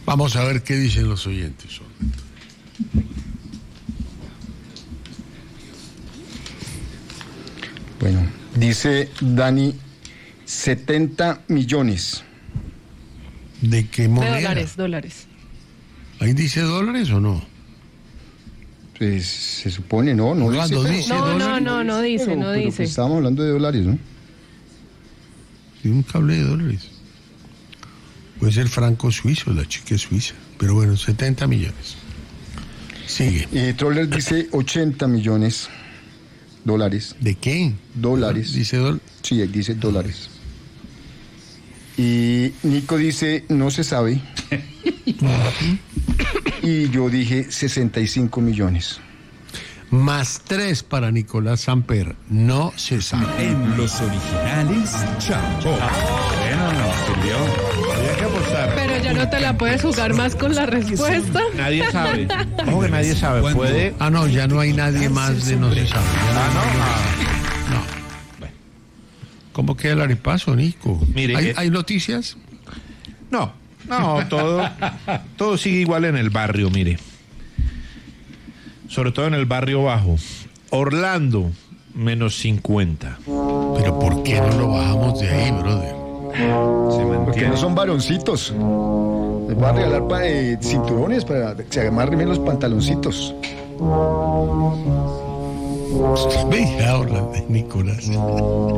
Vamos a ver qué dicen los oyentes. Bueno, dice Dani, 70 millones. ¿De qué moneda? De dólares. ¿Ahí dice dólares o no? Pues se supone, no Orlando, dice. dice No dólares. dice. Pues estábamos hablando de dólares, ¿no? Sí, un cable de dólares. Puede ser franco suizo, la chica es suiza. Pero bueno, 70 millones. Sigue. Y Troller dice 80 millones dólares. ¿De qué? Dólares. Dice dólares. Sí, dice dólares. Y Nico dice, no se sabe. Y yo dije 65 millones. Más 3 para Nicolás Samper. No se sabe. En los originales, Chambó. Bueno, no sirvió. Había que apostar. Pero ya no te la puedes jugar más con la respuesta. Nadie sabe. Ojo que nadie sabe. ¿Cuándo? Puede. Ah, no, ya no hay nadie más de no se sabe. No. ¿Cómo queda el arepaso, Nico? Mire, ¿Hay noticias? No, todo sigue igual en el barrio, mire. Sobre todo en el barrio bajo. Orlando, menos 50. Pero ¿por qué no lo bajamos de ahí, brother? Porque no son varoncitos. Les voy a regalar cinturones para que se amarren bien los pantaloncitos. Ve, habla de Nicolás.